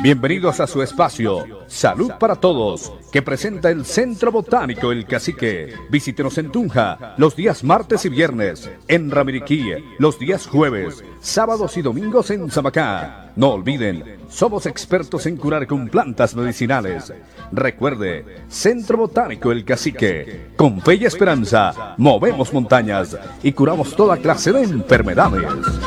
Bienvenidos a su espacio Salud para Todos, que presenta el Centro Botánico El Cacique. Visítenos en Tunja los días martes y viernes, en Ramiriquí los días jueves, sábados y domingos en Samacá. No olviden, somos expertos en curar con plantas medicinales. Recuerde, Centro Botánico El Cacique. Con fe y esperanza, movemos montañas y curamos toda clase de enfermedades.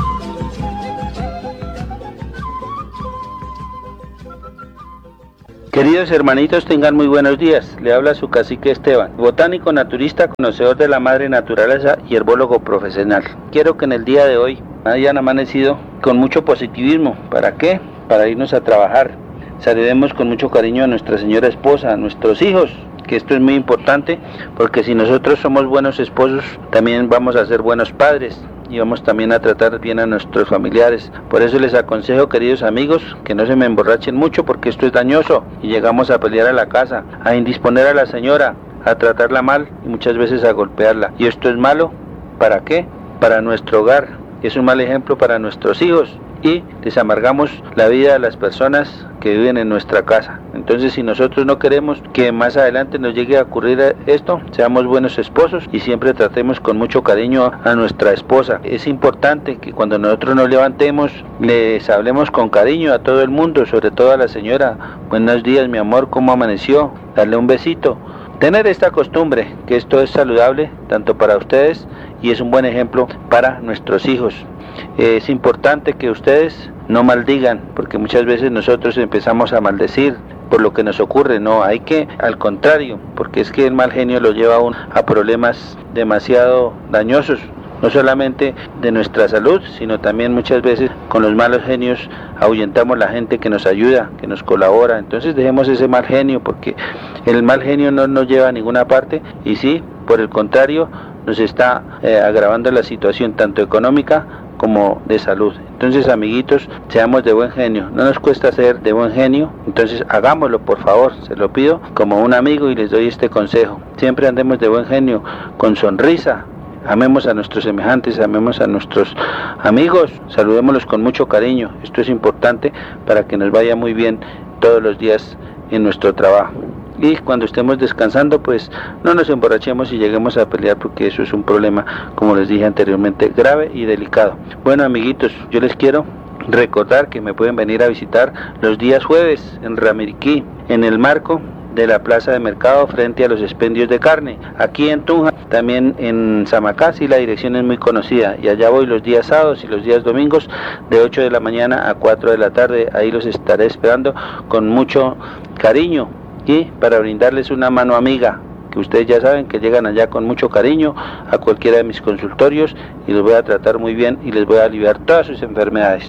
Queridos hermanitos, tengan muy buenos días. Le habla su cacique Esteban, botánico, naturista, conocedor de la madre naturaleza y herbólogo profesional. Quiero que en el día de hoy hayan amanecido con mucho positivismo. ¿Para qué? Para irnos a trabajar. Saludemos con mucho cariño a nuestra señora esposa, a nuestros hijos, que esto es muy importante, porque si nosotros somos buenos esposos, también vamos a ser buenos padres. Y vamos también a tratar bien a nuestros familiares. Por eso les aconsejo, queridos amigos, que no se me emborrachen mucho, porque esto es dañoso y llegamos a pelear a la casa, a indisponer a la señora, a tratarla mal y muchas veces a golpearla. Y esto es malo, ¿para qué? Para nuestro hogar, es un mal ejemplo para nuestros hijos y les amargamos la vida a las personas que viven en nuestra casa. Entonces, si nosotros no queremos que más adelante nos llegue a ocurrir esto, seamos buenos esposos y siempre tratemos con mucho cariño a nuestra esposa. Es importante que cuando nosotros nos levantemos, les hablemos con cariño a todo el mundo, sobre todo a la señora. Buenos días, mi amor, ¿cómo amaneció? Darle un besito. Tener esta costumbre, que esto es saludable tanto para ustedes y es un buen ejemplo para nuestros hijos. Es importante que ustedes no maldigan, porque muchas veces nosotros empezamos a maldecir por lo que nos ocurre. No, hay que, al contrario, porque es que el mal genio lo lleva a problemas demasiado dañosos, no solamente de nuestra salud, sino también muchas veces con los malos genios ahuyentamos la gente que nos ayuda, que nos colabora. Entonces dejemos ese mal genio, porque el mal genio no nos lleva a ninguna parte y sí, por el contrario, nos está agravando la situación tanto económica como de salud. Entonces, amiguitos, seamos de buen genio. No nos cuesta ser de buen genio, entonces hagámoslo, por favor, se lo pido como un amigo y les doy este consejo. Siempre andemos de buen genio, con sonrisa. Amemos a nuestros semejantes, amemos a nuestros amigos, saludémoslos con mucho cariño. Esto es importante para que nos vaya muy bien todos los días en nuestro trabajo. Y cuando estemos descansando, pues no nos emborrachemos y lleguemos a pelear, porque eso es un problema, como les dije anteriormente, grave y delicado. Bueno, amiguitos, yo les quiero recordar que me pueden venir a visitar los días jueves en Ramiriquí, en el marco de la plaza de mercado frente a los expendios de carne. Aquí en Tunja, también en Samacá, sí, la dirección es muy conocida, y allá voy los días sábados y los días domingos de 8 de la mañana a 4 de la tarde. Ahí los estaré esperando con mucho cariño y para brindarles una mano amiga, que ustedes ya saben que llegan allá con mucho cariño a cualquiera de mis consultorios y los voy a tratar muy bien y les voy a aliviar todas sus enfermedades.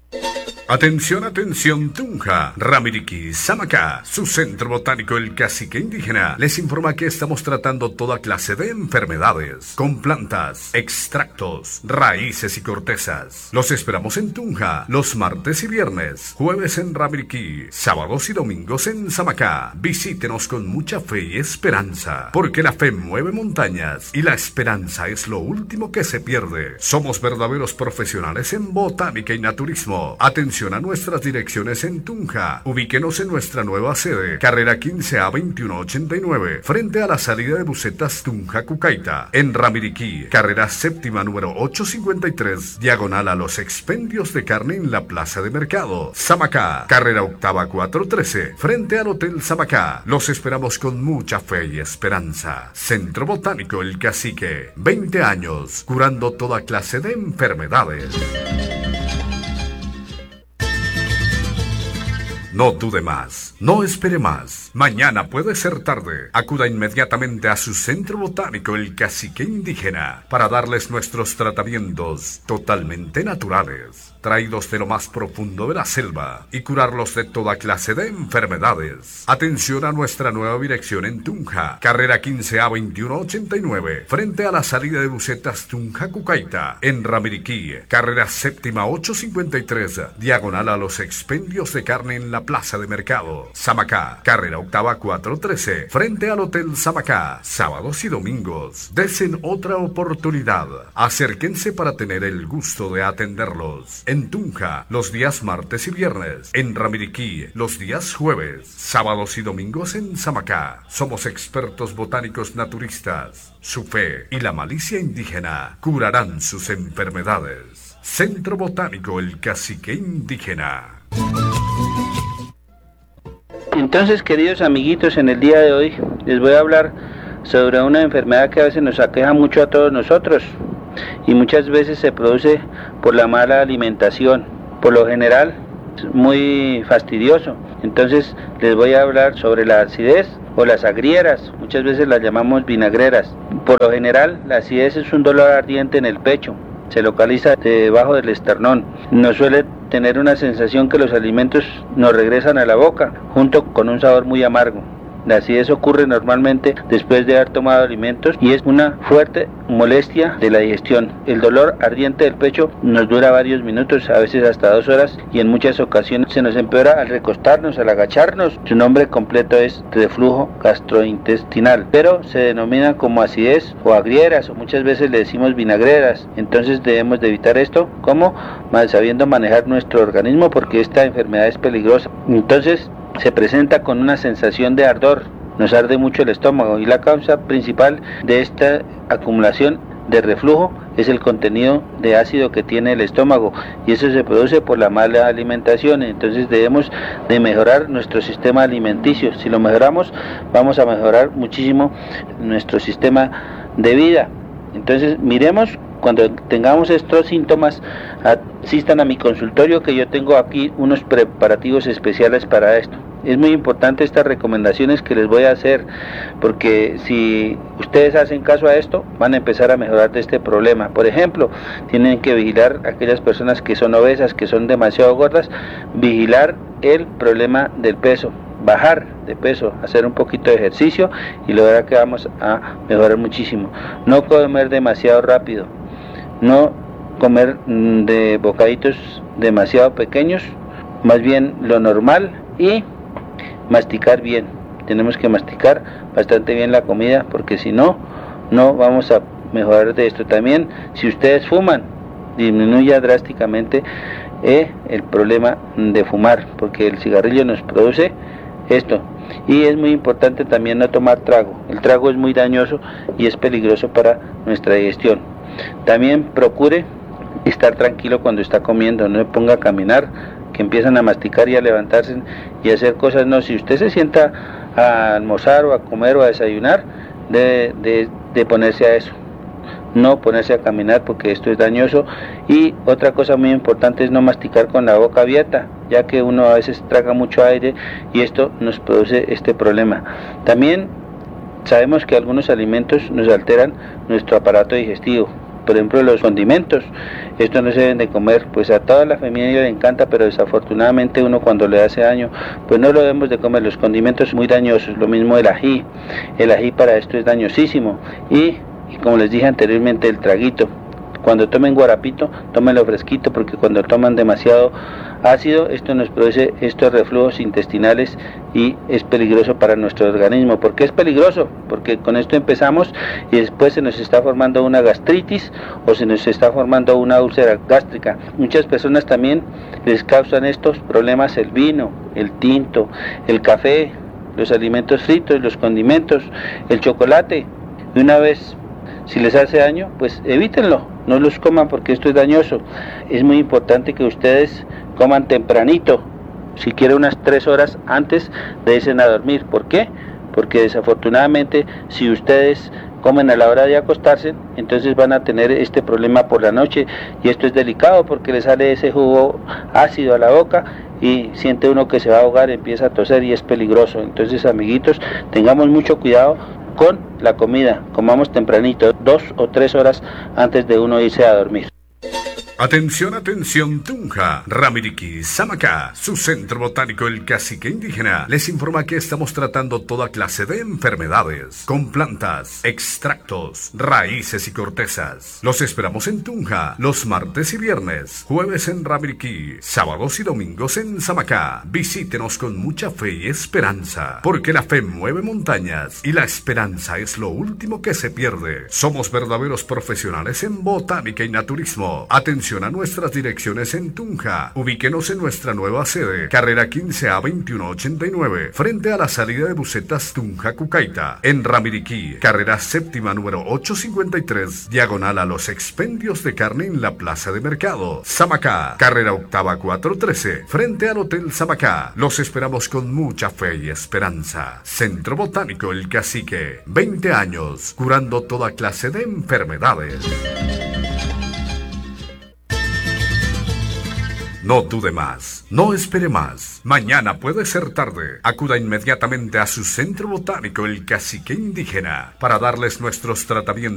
Atención, atención, Tunja, Ramiriquí, Samacá, su centro botánico El Cacique Indígena les informa que estamos tratando toda clase de enfermedades con plantas, extractos, raíces y cortezas. Los esperamos en Tunja los martes y viernes, jueves en Ramiriquí, sábados y domingos en Samacá. Visítenos con mucha fe y esperanza, porque la fe mueve montañas y la esperanza es lo último que se pierde. Somos verdaderos profesionales en botánica y naturismo. Atención a nuestras direcciones en Tunja. Ubíquenos en nuestra nueva sede, carrera 15A 2189, frente a la salida de busetas Tunja Cucaita. En Ramiriquí, carrera séptima número 853, diagonal a los expendios de carne en la plaza de mercado. Samacá, carrera octava 413, frente al Hotel Samacá. Los esperamos con mucha fe y esperanza. Centro Botánico El Cacique, 20 años, curando toda clase de enfermedades. No dude más, no espere más. Mañana puede ser tarde. Acuda inmediatamente a su centro botánico El Cacique Indígena para darles nuestros tratamientos totalmente naturales, traídos de lo más profundo de la selva, y curarlos de toda clase de enfermedades. Atención a nuestra nueva dirección en Tunja, carrera 15A 2189, frente a la salida de busetas Tunja Cucaita. En Ramiriquí, carrera séptima 853, diagonal a los expendios de carne en la plaza de mercado. Samacá, carrera octava 413, frente al Hotel Samacá. Sábados y domingos. Desen otra oportunidad. Acérquense para tener el gusto de atenderlos. En En Tunja, los días martes y viernes. En Ramiriquí, los días jueves. Sábados y domingos en Samacá. Somos expertos botánicos naturistas. Su fe y la malicia indígena curarán sus enfermedades. Centro Botánico El Cacique Indígena. Entonces, queridos amiguitos, en el día de hoy les voy a hablar sobre una enfermedad que a veces nos aqueja mucho a todos nosotros y muchas veces se produce por la mala alimentación. Por lo general es muy fastidioso. Entonces les voy a hablar sobre la acidez o las agrieras, muchas veces las llamamos vinagreras. Por lo general la acidez es un dolor ardiente en el pecho, se localiza debajo del esternón. Nos suele tener una sensación que los alimentos nos regresan a la boca, junto con un sabor muy amargo. La acidez ocurre normalmente después de haber tomado alimentos y es una fuerte molestia de la digestión. El dolor ardiente del pecho nos dura varios minutos, a veces hasta 2 horas, y en muchas ocasiones se nos empeora al recostarnos, al agacharnos. Su nombre completo es reflujo gastrointestinal, pero se denomina como acidez o agrieras, o muchas veces le decimos vinagreras. Entonces debemos de evitar esto, como sabiendo manejar nuestro organismo, porque esta enfermedad es peligrosa. Entonces se presenta con una sensación de ardor, nos arde mucho el estómago, y la causa principal de esta acumulación de reflujo es el contenido de ácido que tiene el estómago, y eso se produce por la mala alimentación. Entonces debemos de mejorar nuestro sistema alimenticio. Si lo mejoramos, vamos a mejorar muchísimo nuestro sistema de vida. Entonces miremos, cuando tengamos estos síntomas, asistan a mi consultorio, que yo tengo aquí unos preparativos especiales para esto. Es muy importante estas recomendaciones que les voy a hacer, porque si ustedes hacen caso a esto, van a empezar a mejorar de este problema. Por ejemplo, tienen que vigilar a aquellas personas que son obesas, que son demasiado gordas, vigilar el problema del peso, bajar de peso, hacer un poquito de ejercicio, y lo verá que vamos a mejorar muchísimo. No comer demasiado rápido, no comer de bocaditos demasiado pequeños, más bien lo normal, y masticar bien. Tenemos que masticar bastante bien la comida, porque si no, no vamos a mejorar de esto. También, si ustedes fuman, disminuya drásticamente el problema de fumar, porque el cigarrillo nos produce esto. Y es muy importante también no tomar trago. El trago es muy dañoso y es peligroso para nuestra digestión. También procure estar tranquilo cuando está comiendo, no se ponga a caminar, que empiezan a masticar y a levantarse y a hacer cosas. No, si usted se sienta a almorzar o a comer o a desayunar, de ponerse a eso, no ponerse a caminar, porque esto es dañoso. Y otra cosa muy importante es no masticar con la boca abierta, ya que uno a veces traga mucho aire y esto nos produce este problema. También sabemos que algunos alimentos nos alteran nuestro aparato digestivo. Por ejemplo, los condimentos, estos no se deben de comer. Pues a toda la familia le encanta, pero desafortunadamente uno, cuando le hace daño, pues no lo debemos de comer. Los condimentos son muy dañosos. Lo mismo el ají para esto es dañosísimo. Y como les dije anteriormente, el traguito. Cuando tomen guarapito, tómenlo fresquito, porque cuando toman demasiado ácido, esto nos produce estos reflujos intestinales y es peligroso para nuestro organismo. ¿Por qué es peligroso? Porque con esto empezamos y después se nos está formando una gastritis o se nos está formando una úlcera gástrica. Muchas personas también les causan estos problemas el vino, el tinto, el café, los alimentos fritos, los condimentos, el chocolate. Y una vez, si les hace daño, pues evítenlo, no los coman, porque esto es dañoso. Es muy importante que ustedes coman tempranito, si quieren unas 3 horas antes de irse a dormir. ¿Por qué? Porque desafortunadamente, si ustedes comen a la hora de acostarse, entonces van a tener este problema por la noche, y esto es delicado porque le sale ese jugo ácido a la boca y siente uno que se va a ahogar, empieza a toser y es peligroso. Entonces, amiguitos, tengamos mucho cuidado con la comida, comamos tempranito, 2 o 3 horas antes de uno irse a dormir. Atención, atención, Tunja, Ramiriquí, Samacá, su centro botánico El Cacique Indígena les informa que estamos tratando toda clase de enfermedades con plantas, extractos, raíces y cortezas. Los esperamos en Tunja los martes y viernes, jueves en Ramiriquí, sábados y domingos en Samacá. Visítenos con mucha fe y esperanza, porque la fe mueve montañas y la esperanza es lo último que se pierde. Somos verdaderos profesionales en botánica y naturismo. Atención, Atención a nuestras direcciones en Tunja. Ubíquenos en nuestra nueva sede, carrera 15A 2189, frente a la salida de Bucetas Tunja Cucaita. En Ramiriquí, carrera séptima número 853, diagonal a los expendios de carne en la plaza de mercado. Samacá, carrera octava 413, frente al Hotel Samacá. Los esperamos con mucha fe y esperanza. Centro Botánico El Cacique, 20 años, curando toda clase de enfermedades. No dude más, no espere más. Mañana puede ser tarde. Acuda inmediatamente a su Centro Botánico El Cacique Indígena para darles nuestros tratamientos